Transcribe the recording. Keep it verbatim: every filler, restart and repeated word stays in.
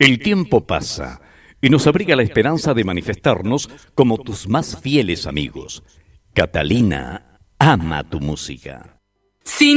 El tiempo pasa y nos abriga la esperanza de manifestarnos como tus más fieles amigos. Catalina ama tu música. Sí.